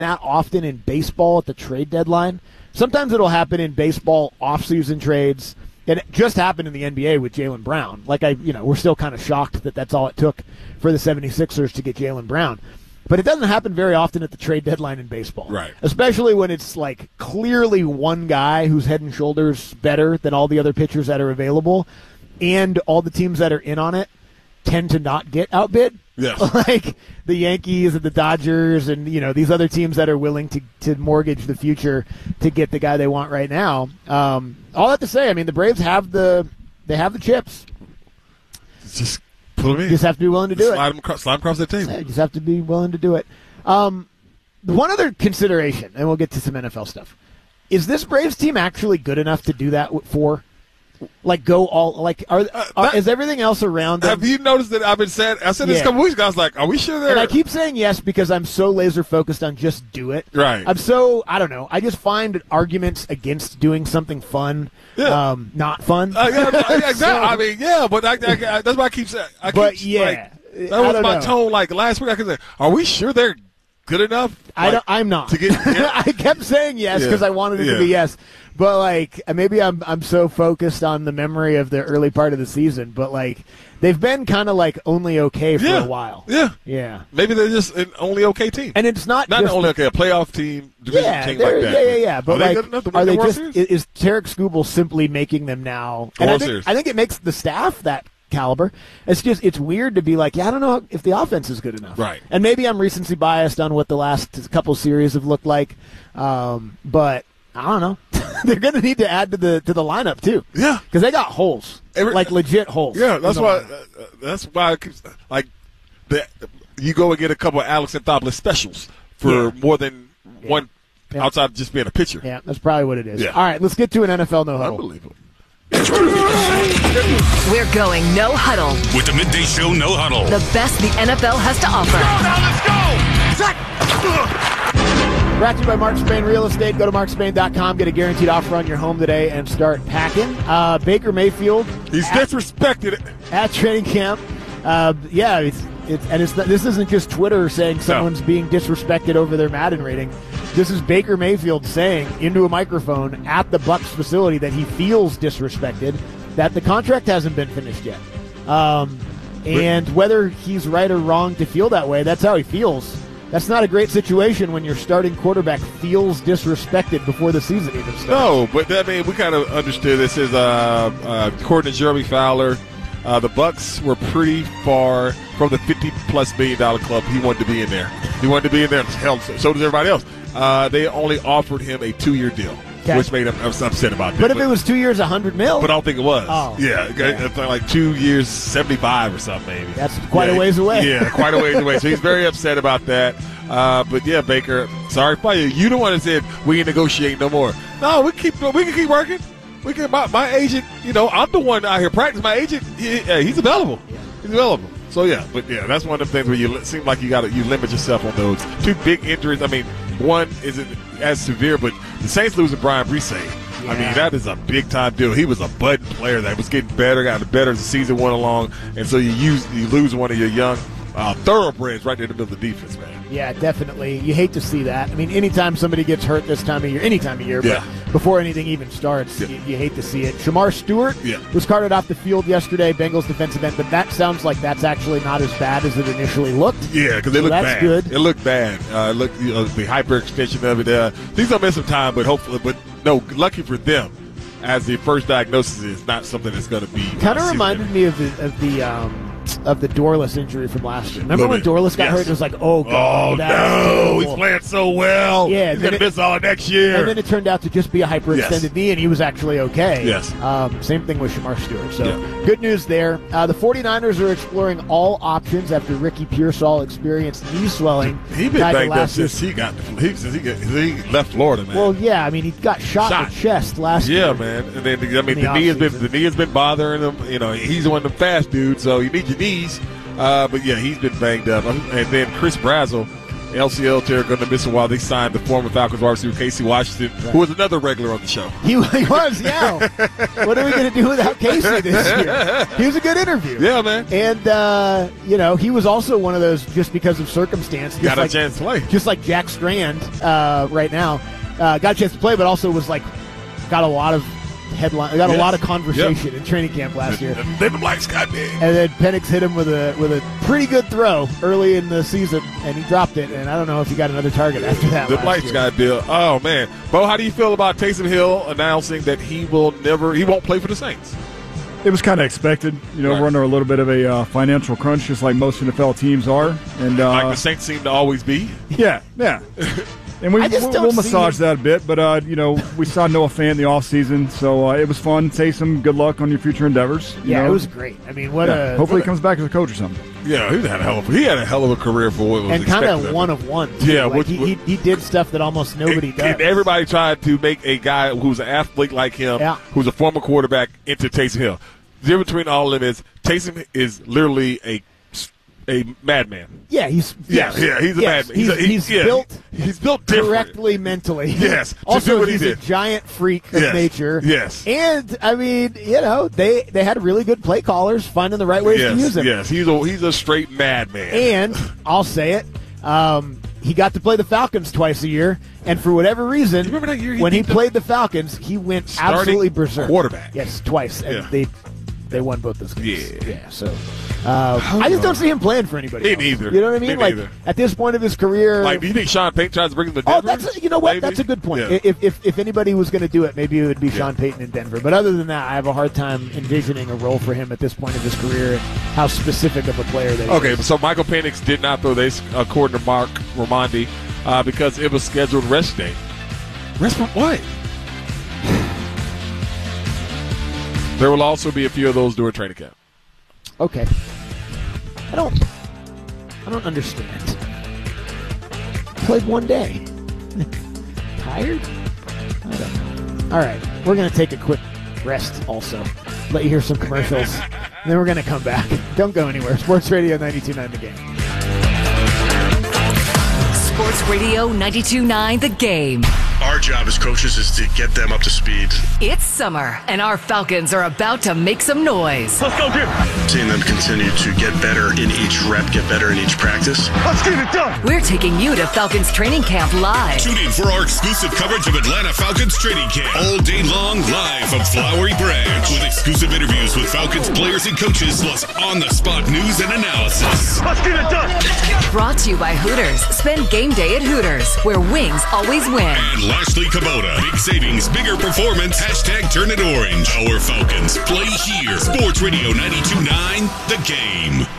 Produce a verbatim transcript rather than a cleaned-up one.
that often in baseball at the trade deadline. Sometimes it'll happen in baseball off-season trades. And it just happened in the N B A with Jaylen Brown. Like, I, you know, we're still kind of shocked that that's all it took for the seventy-sixers to get Jaylen Brown. But it doesn't happen very often at the trade deadline in baseball. Right. Especially when it's, like, clearly one guy who's head and shoulders better than all the other pitchers that are available, and all the teams that are in on it tend to not get outbid. Yes. Like the Yankees and the Dodgers and, you know, these other teams that are willing to, to mortgage the future to get the guy they want right now. Um, all that to say, I mean, the Braves have the they have the chips. Just put them in. You just have to be willing to do slide it. Them across, slide them across the table. You just have to be willing to do it. Um, one other consideration, and we'll get to some N F L stuff. Is this Braves team actually good enough to do that for? Like, go all, like, are, Uh, are that- is everything else around them? Have you noticed that I've been saying, I said this Yeah. a couple weeks ago, I was like, are we sure they're. And I keep saying yes because I'm so laser focused on just do it. Right. I'm so, I don't know, I just find arguments against doing something fun Yeah. um, not fun. Uh, yeah, yeah, exactly. So- I mean, yeah, but I, I, I, that's why I keep saying. I keep, But, yeah, like, I that was don't my know. tone. Like last week, I could say, "Are we sure they're good enough?" I Like, don't, I'm not. to get. Yeah. I kept saying yes because Yeah. I wanted it Yeah. to be yes. But, like, maybe I'm I'm so focused on the memory of the early part of the season. But, like, they've been kind of, like, only okay for Yeah. a while. Yeah, Yeah. maybe they're just an only okay team, And it's not not just only okay a playoff team, division yeah, team they're- like that. yeah, yeah, yeah. But are they like, good enough to are win they the World just? Series? Is, is Tarek Skubal simply making them now? And I World think, Series. I think it makes the staff that caliber. It's just it's weird to be like, yeah, I don't know if the offense is good enough. Right. And maybe I'm recency biased on what the last couple series have looked like, um, but I don't know. They're going to need to add to the to the lineup too. Yeah. Because they got holes, Every- like legit holes. Yeah, that's in the why. lineup. Uh, uh, that's why. I keep, like, the, you go and get a couple of Alex Anthopoulos specials for Yeah. more than one Yeah. outside of just being a pitcher. Yeah, that's probably what it is. Yeah. All right, let's get to an N F L no huddle. Unbelievable. We're going no huddle. With the Midday Show No Huddle. The best the N F L has to offer. Brought to you by Mark Spain Real Estate. Go to mark spain dot com. Get a guaranteed offer on your home today and start packing. Uh, Baker Mayfield He's at, disrespected. at training camp. Uh, yeah, it's, it's, and it's not, this isn't just Twitter saying someone's being disrespected over their Madden rating. This is Baker Mayfield saying into a microphone at the Bucs facility that he feels disrespected, that the contract hasn't been finished yet. Um, and whether he's right or wrong to feel that way, that's how he feels. That's not a great situation when your starting quarterback feels disrespected before the season even starts. No, but I mean, we kind of understood this is uh, uh, according to Jeremy Fowler, uh, the Bucs were pretty far from the fifty-plus million dollar club. He wanted to be in there. He wanted to be in there. Hell, so, so does everybody else. Uh, they only offered him a two-year deal, Okay. which made him upset about that. But if it was two years, a hundred mil, but I don't think it was. Oh. yeah, Yeah. it's like two years, seventy-five or something, maybe. That's quite Yeah, a ways away. Yeah, quite a ways away. So he's very upset about that. Uh, but yeah, Baker, sorry for you. You the one that said we ain't negotiate no more. No, we keep we can keep working. We can. My, my agent, you know, I'm the one out here practicing. My agent, he, uh, he's available. He's available. So yeah, but yeah, that's one of the things where you li- seem like you got to you limit yourself on those two big injuries. I mean, one isn't as severe, but the Saints losing Brian Brisee. I Yeah. mean, that is a big time deal. He was a budding player that was getting better, got better as the season went along, and so you use you lose one of your young uh, thoroughbreds right there in the middle of the defense, man. Yeah, definitely. You hate to see that. I mean, anytime somebody gets hurt this time of year, any time of year, Yeah. but before anything even starts, Yeah. you, you hate to see it. Shamar Stewart Yeah. was carted off the field yesterday, Bengals defensive end, but that sounds like that's actually not as bad as it initially looked. Yeah, because it So looked that's bad. good. It looked bad. Uh, it looked you know, the hyperextension of it. Uh, he's gonna miss some time, but hopefully, but no, lucky for them, as the first diagnosis is not something that's going to be Kind of uh, reminded me of the of the um, of the Dorless injury from last year. Remember Little when bit. Dorless got Yes. hurt? It was like, oh god, Oh that's no, terrible. he's playing so well. Yeah, he's then gonna it- miss all of next year. And then it turned out to just be a hyperextended Yes. knee, and he was actually okay. Yes. Um, same thing with Shamar Stewart. So Yeah. good news there. Uh, the 49ers are exploring all options after Ricky Pearsall experienced knee swelling. He been tied to banged up last year's- since he got he, since he, got, he left Florida, man. Well, yeah, I mean, he got shot, Shot. in the chest last yeah, year. man. And then I mean, In the, the knee has been offseason. the knee has been bothering him. You know, he's one of them fast dudes, so you need your knees. Uh, but yeah, he's been banged up. And then Chris Brazzell, L C L they're going to miss him while they signed the former Falcons wide receiver Casey Washington, right. who was another regular on the show. He, he was, yeah. What are we going to do without Casey this year? He was a good interview. Yeah, man. And, uh, you know, he was also one of those just because of circumstance. Got like, a chance to play. Just like Jack Strand uh, right now. Uh, got a chance to play, but also was like, got a lot of headline, got yes. a lot of conversation yep. in training camp last year. Then the Black Sky big. And then Penix hit him with a with a pretty good throw early in the season, and he dropped it. And I don't know if he got another target after that. The Black Sky deal. Oh man, Bo, how do you feel about Taysom Hill announcing that he will never, he won't play for the Saints? It was kind of expected. You know, right. we're under a little bit of a uh, financial crunch, just like most N F L teams are. And uh, like the Saints seem to always be. Yeah, yeah. And we, we'll, we'll massage that a bit, but, uh, you know, we saw Noah Fant in the offseason, so uh, it was fun. Taysom, good luck on your future endeavors. You yeah, know? It was great. I mean, what yeah. a – Hopefully what he comes back as a coach or something. Yeah, he had a hell of, he had a, hell of a career for what was and expected. And kind of one of one, too. Yeah. Like which, he, he, he did stuff that almost nobody and, does. And everybody tried to make a guy who's an athlete like him, yeah. who's a former quarterback, into Taysom Hill. The difference between all of them is Taysom is literally a a madman. Yeah, he's yeah, yes. yeah, he's a yes. madman. He's, he's, a, he, he's yeah, built he's built different. correctly mentally. Yes. Also, he's he a giant freak of yes. nature. Yes. And I mean, you know, they they had really good play callers finding the right ways yes. to use him. Yes, he's a he's a straight madman. And I'll say it. Um, he got to play the Falcons twice a year, and for whatever reason, you remember that year he when he the played the Falcons, he went starting absolutely berserk. Quarterback. Yes, twice, and yeah. they they won both those games. Yeah, yeah. So uh, I just don't see him playing for anybody. Me else. neither. You know what I mean? Me like neither. at this point of his career, like, do you think Sean Payton tries to bring him to Denver? Oh, that's you know what? Maybe? That's a good point. Yeah. If, if if anybody was going to do it, maybe it would be yeah. Sean Payton in Denver. But other than that, I have a hard time envisioning a role for him at this point of his career and how specific of a player that he okay, is. Okay, so Michael Penix did not throw this, according to Mark Raimondi, uh, because it was scheduled rest day. Rest from what? There will also be a few of those during training camp. Okay. I don't I don't understand. Played one day. Tired? I don't know. All right. We're going to take a quick rest also. Let you hear some commercials. And then we're going to come back. Don't go anywhere. Sports Radio ninety-two point nine The Game. Sports Radio ninety-two point nine The Game. Our job as coaches is to get them up to speed. It's summer, and our Falcons are about to make some noise. Let's go, Jim. Seeing them continue to get better in each rep, get better in each practice. Let's get it done. We're taking you to Falcons training camp live. Tune in for our exclusive coverage of Atlanta Falcons training camp. All day long, live from Flowery Branch. With exclusive interviews with Falcons players and coaches, plus on-the-spot news and analysis. Let's get it done. Brought to you by Hooters. Spend game day at Hooters, where wings always win. And Lashley Kubota. Big savings, bigger performance. Hashtag turn it orange. Our Falcons play here. Sports Radio ninety-two point nine The Game.